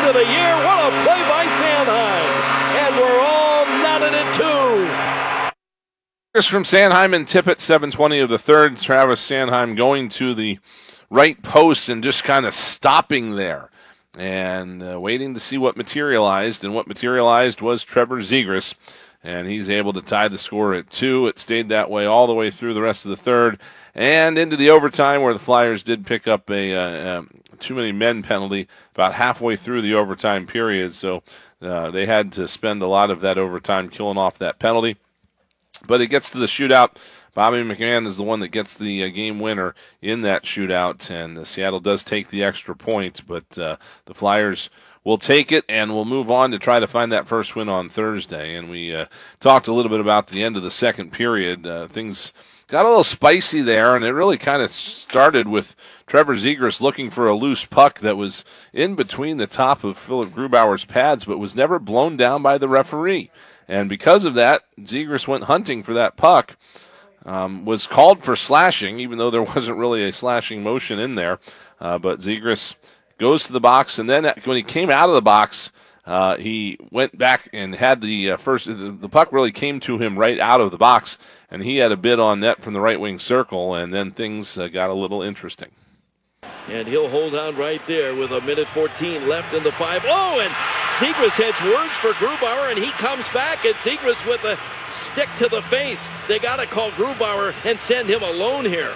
of the year. What a play by Sanheim. And we're all knotted at 2. From Sanheim and Tippett, 7:20 of the third. Travis Sanheim going to the right post and just kind of stopping there and waiting to see what materialized. And what materialized was Trevor Zegras, and he's able to tie the score at 2. It stayed that way all the way through the rest of the third and into the overtime, where the Flyers did pick up a too many men penalty about halfway through the overtime period. So they had to spend a lot of that overtime killing off that penalty. But it gets to the shootout. Bobby McMahon is the one that gets the game winner in that shootout, and Seattle does take the extra point, but the Flyers will take it and will move on to try to find that first win on Thursday. And we talked a little bit about the end of the second period. Things got a little spicy there, and it really kind of started with Trevor Zegras looking for a loose puck that was in between the top of Philip Grubauer's pads, but was never blown down by the referee. And because of that, Zegras went hunting for that puck, was called for slashing, even though there wasn't really a slashing motion in there. But Zegras goes to the box, and then when he came out of the box, he went back and had the the puck really came to him right out of the box, and he had a bid on net from the right wing circle, and then things got a little interesting. And he'll hold on right there with 1:14 left in the 5. Oh, and Zegras heads words for Grubauer, and he comes back, and Zegras with a stick to the face. They got to call Grubauer and send him alone here.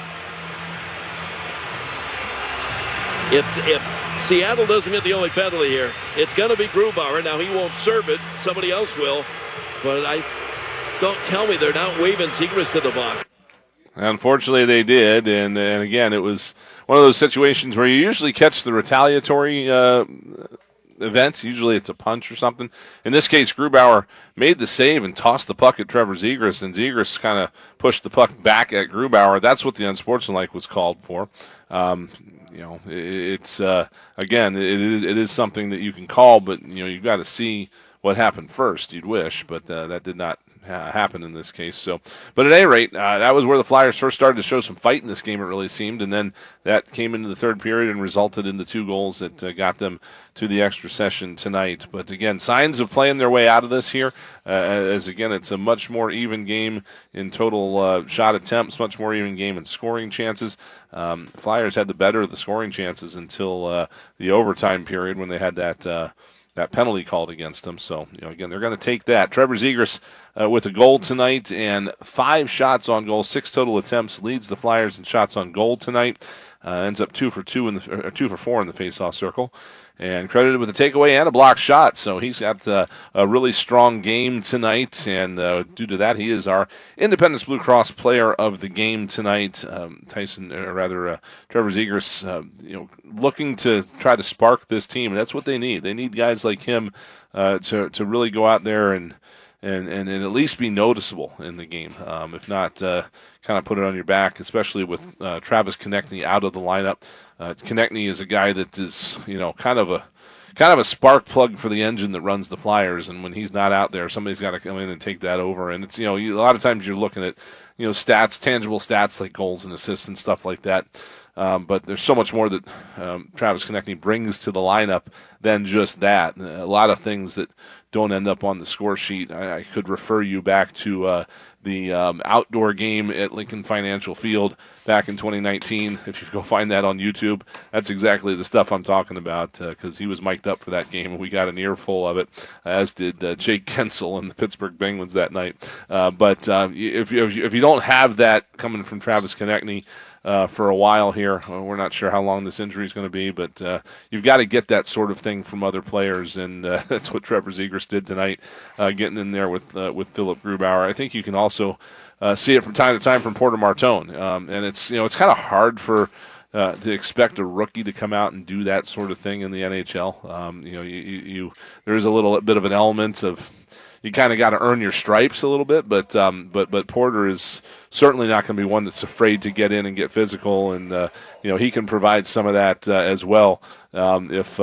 If Seattle doesn't get the only penalty here, it's going to be Grubauer. Now, he won't serve it. Somebody else will. But don't tell me they're not waving Zegras to the box. Unfortunately, they did, and again, it was one of those situations where you usually catch the retaliatory event. Usually it's a punch or something. In this case, Grubauer made the save and tossed the puck at Trevor Zegras, and Zegras kind of pushed the puck back at Grubauer. That's what the unsportsmanlike was called for. It's again, it is something that you can call, but you've got to see what happened first. You'd wish, but that did not happen in this case. So, but at any rate, that was where the Flyers first started to show some fight in this game, it really seemed, and then that came into the third period and resulted in the 2 goals that got them to the extra session tonight. But again, signs of playing their way out of this here, as again, it's a much more even game in total shot attempts, much more even game in scoring chances. Flyers had the better of the scoring chances until the overtime period when they had that penalty called against them. So, again, they're going to take that. Trevor Zegras with a goal tonight and 5 shots on goal, 6 total attempts, leads the Flyers in shots on goal tonight. Ends up 2 for 4 in the face-off circle, and credited with a takeaway and a blocked shot. So he's got a really strong game tonight, and due to that, he is our Independence Blue Cross Player of the Game tonight. Trevor Zegras, looking to try to spark this team, and that's what they need. They need guys like him to really go out there and at least be noticeable in the game. If not, kind of put it on your back, especially with Travis Konechny out of the lineup. Konechny is a guy that is, kind of a spark plug for the engine that runs the Flyers, and when he's not out there, somebody's got to come in and take that over. And it's, a lot of times you're looking at, stats, tangible stats like goals and assists and stuff like that. But there's so much more that Travis Konechny brings to the lineup than just that. A lot of things that don't end up on the score sheet. I could refer you back to the outdoor game at Lincoln Financial Field back in 2019. If you go find that on YouTube, that's exactly the stuff I'm talking about, because he was mic'd up for that game, and we got an earful of it, as did Jake Gensel and the Pittsburgh Penguins that night. But if you don't have that coming from Travis Konechny for a while here, we're not sure how long this injury is going to be, but you've got to get that sort of thing from other players, and that's what Trevor Zegras did tonight, getting in there with Philip Grubauer. I think you can also see it from time to time from Porter Martone, and it's kind of hard to expect a rookie to come out and do that sort of thing in the NHL. There is a little bit of an element of you kind of got to earn your stripes a little bit, but Porter is certainly not going to be one that's afraid to get in and get physical, and he can provide some of that as well. If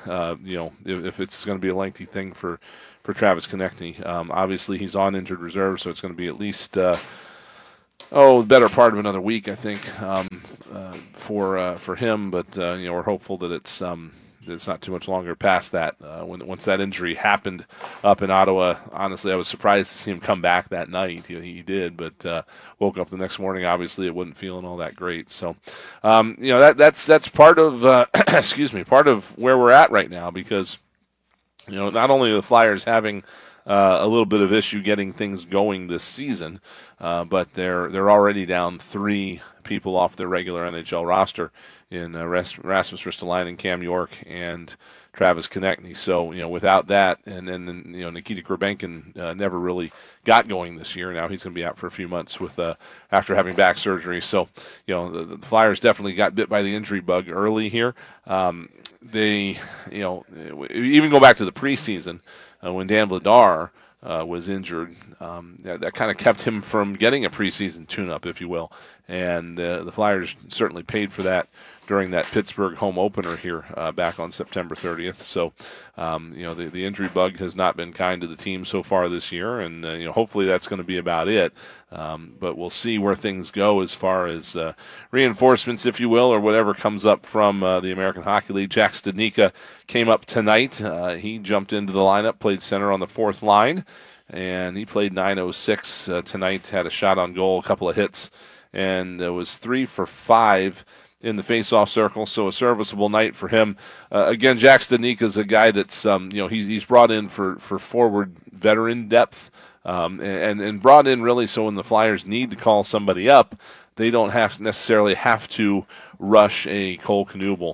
it's going to be a lengthy thing for Travis Konechny. Obviously he's on injured reserve, so it's going to be at least the better part of another week, I think, for him. But we're hopeful that it's it's not too much longer past that. Once that injury happened up in Ottawa, honestly, I was surprised to see him come back that night. He did, but woke up the next morning. Obviously, it wasn't feeling all that great. So, that's part of excuse me, part of where we're at right now, because not only are the Flyers having a little bit of issue getting things going this season, but they're already down 3 people off their regular NHL roster in Rasmus Ristolainen, Cam York, and Travis Konechny. So, without that, and then Nikita Gurbenkin never really got going this year. Now he's going to be out for a few months with after having back surgery. So, the Flyers definitely got bit by the injury bug early here. They, even go back to the preseason when Dan Vladar was injured, that kind of kept him from getting a preseason tune-up, if you will. And the Flyers certainly paid for that during that Pittsburgh home opener here back on September 30th. So, the injury bug has not been kind to the team so far this year, and hopefully that's going to be about it. But we'll see where things go as far as reinforcements, if you will, or whatever comes up from the American Hockey League. Jack Studnicka came up tonight. He jumped into the lineup, played center on the 4th line, and he played .906 tonight, had a shot on goal, a couple of hits, and was 3 for 5 in the face-off circle, so a serviceable night for him. Again, Jack Studnicka is a guy that's he's brought in for forward veteran depth, and brought in really so when the Flyers need to call somebody up, they don't necessarily have to rush a Cole Knuble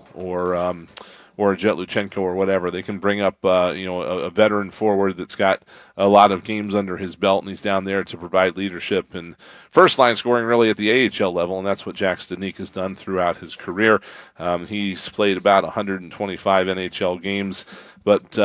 or a Jet Luchenko or whatever. They can bring up a veteran forward that's got a lot of games under his belt, and he's down there to provide leadership and first-line scoring really at the AHL level, and that's what Jack Studnicka has done throughout his career. He's played about 125 NHL games, but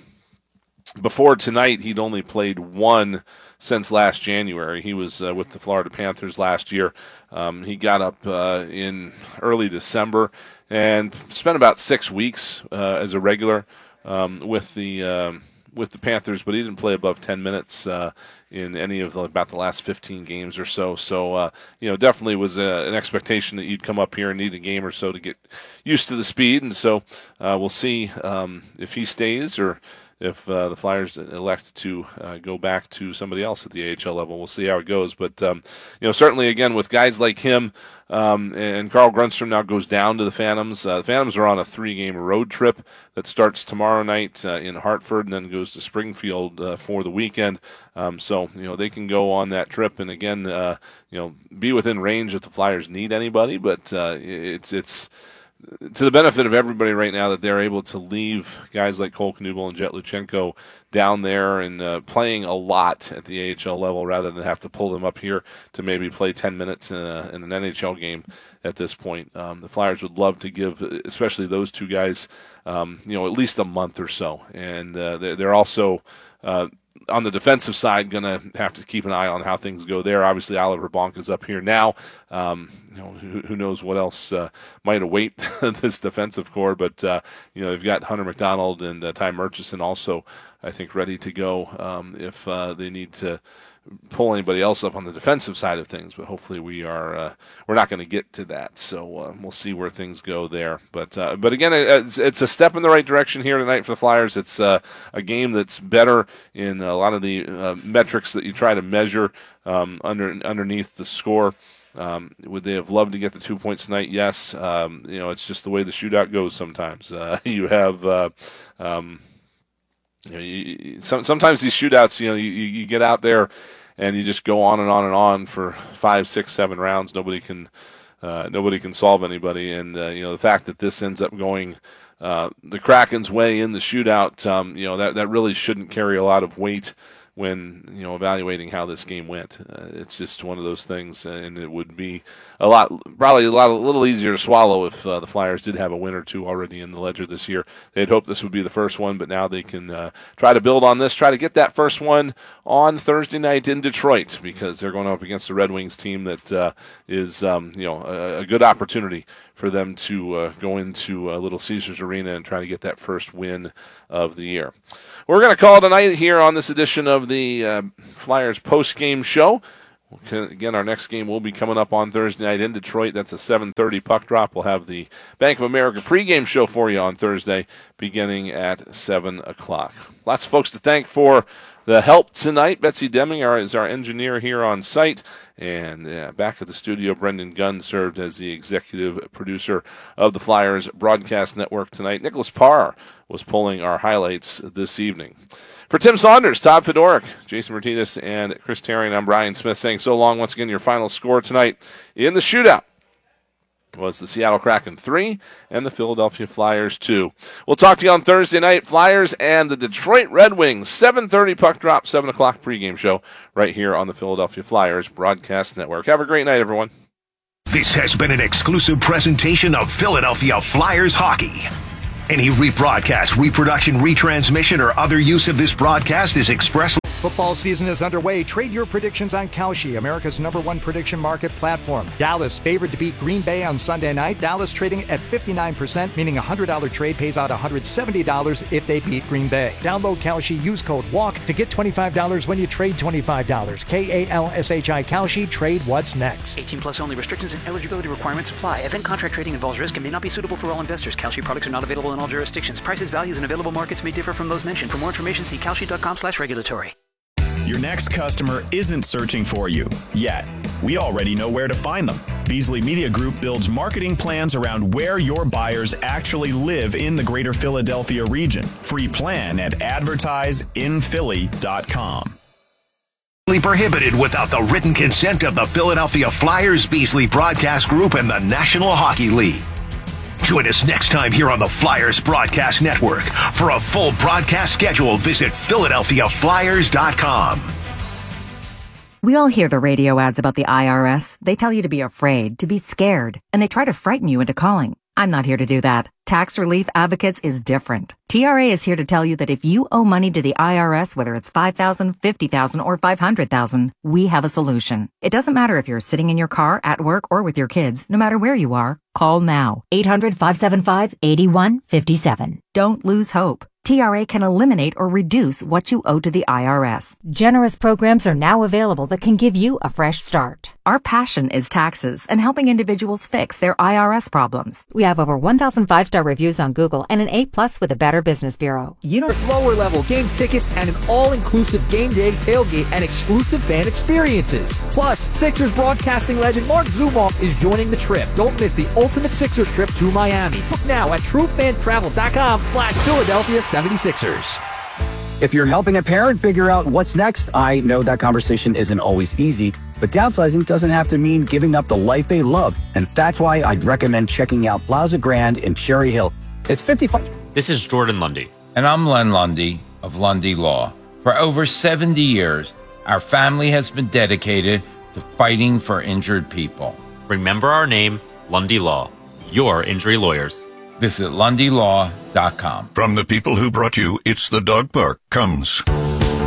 before tonight, he'd only played 1 since last January. He was with the Florida Panthers last year. He got up in early December and spent about 6 weeks as a regular with the Panthers, but he didn't play above 10 minutes in any of about the last 15 games or so. So, definitely was an expectation that you'd come up here and need a game or so to get used to the speed. And so we'll see if he stays or if the Flyers elect to go back to somebody else at the AHL level. We'll see how it goes. But, certainly, again, with guys like him, and Carl Grundstrom now goes down to the Phantoms. The Phantoms are on a 3-game road trip that starts tomorrow night in Hartford and then goes to Springfield for the weekend. So, they can go on that trip and, again, be within range if the Flyers need anybody. But it's to the benefit of everybody right now that they're able to leave guys like Cole Knuble and Jet Luchenko down there and playing a lot at the AHL level rather than have to pull them up here to maybe play 10 minutes in an NHL game at this point. The Flyers would love to give, especially those 2 guys, at least a month or so. And they're also on the defensive side, going to have to keep an eye on how things go there. Obviously, Oliver Bonk is up here now. Who knows what else might await this defensive core, but they've got Hunter McDonald and Ty Murchison also, I think, ready to go if they need to pull anybody else up on the defensive side of things. But hopefully we're not going to get to that, so we'll see where things go there. But again, it's a step in the right direction here tonight for the Flyers. It's a game that's better in a lot of the metrics that you try to measure underneath the score. Would they have loved to get the 2 points tonight? Yes. It's just the way the shootout goes sometimes. You have sometimes these shootouts, you get out there and you just go on and on and on for 5, 6, 7 rounds. Nobody can solve anybody. And the fact that this ends up going the Kraken's way in the shootout, that really shouldn't carry a lot of weight when evaluating how this game went. It's just one of those things, and it would be a little easier to swallow if the Flyers did have a win or 2 already in the ledger this year. They'd hoped this would be the first one, but now they can try to build on this, try to get that first one on Thursday night in Detroit, because they're going up against the Red Wings team that is a good opportunity for them to go into Little Caesars Arena and try to get that first win of the year. We're going to call it a night here on this edition of the Flyers post-game show. Again, our next game will be coming up on Thursday night in Detroit. That's a 7:30 puck drop. We'll have the Bank of America pregame show for you on Thursday beginning at 7 o'clock. Lots of folks to thank for the help tonight. Betsy Deming is our engineer here on site. And back at the studio, Brendan Gunn served as the executive producer of the Flyers Broadcast Network tonight. Nicholas Parr was pulling our highlights this evening. For Tim Saunders, Todd Fedoruk, Jason Martinez, and Chris Terry, I'm Brian Smith saying so long. Once again, your final score tonight in the shootout was the Seattle Kraken 3 and the Philadelphia Flyers 2. We'll talk to you on Thursday night. Flyers and the Detroit Red Wings, 7:30 puck drop, 7 o'clock pregame show right here on the Philadelphia Flyers Broadcast Network. Have a great night, everyone. This has been an exclusive presentation of Philadelphia Flyers hockey. Any rebroadcast, reproduction, retransmission, or other use of this broadcast is expressly... Football season is underway. Trade your predictions on Kalshi, America's #1 prediction market platform. Dallas favored to beat Green Bay on Sunday night. Dallas trading at 59%, meaning a $100 trade pays out $170 if they beat Green Bay. Download Kalshi, use code WALK to get $25 when you trade $25. Kalshi, Kalshi, trade what's next. 18 plus only. Restrictions and eligibility requirements apply. Event contract trading involves risk and may not be suitable for all investors. Kalshi products are not available in all jurisdictions. Prices, values, and available markets may differ from those mentioned. For more information, see kalshi.com/regulatory. Your next customer isn't searching for you yet. We already know where to find them. Beasley Media Group builds marketing plans around where your buyers actually live in the greater Philadelphia region. Free plan at advertiseinphilly.com. Prohibited without the written consent of the Philadelphia Flyers, Beasley Broadcast Group, and the National Hockey League. Join us next time here on the Flyers Broadcast Network. For a full broadcast schedule, visit PhiladelphiaFlyers.com. We all hear the radio ads about the IRS. They tell you to be afraid, to be scared, and they try to frighten you into calling. I'm not here to do that. Tax Relief Advocates is different. TRA is here to tell you that if you owe money to the IRS, whether it's $5,000, $50,000, or $500,000, we have a solution. It doesn't matter if you're sitting in your car, at work, or with your kids. No matter where you are, call now. 800-575-8157. Don't lose hope. TRA can eliminate or reduce what you owe to the IRS. Generous programs are now available that can give you a fresh start. Our passion is taxes and helping individuals fix their IRS problems. We have over 1,000 5-star reviews on Google and an A+ with a Better Business Bureau. Lower level game tickets and an all-inclusive game day tailgate and exclusive fan experiences. Plus, Sixers broadcasting legend Mark Zumoff is joining the trip. Don't miss the ultimate Sixers trip to Miami. Book now at TrueFanTravel.com/Philadelphia 76ers. If you're helping a parent figure out what's next, I know that conversation isn't always easy, but downsizing doesn't have to mean giving up the life they love, and that's why I'd recommend checking out Plaza Grand in Cherry Hill. It's 55. This is Jordan Lundy. And I'm Len Lundy of Lundy Law. For over 70 years, our family has been dedicated to fighting for injured people. Remember our name, Lundy Law, your injury lawyers. Visit LundyLaw.com. From the people who brought you It's the Dog Park comes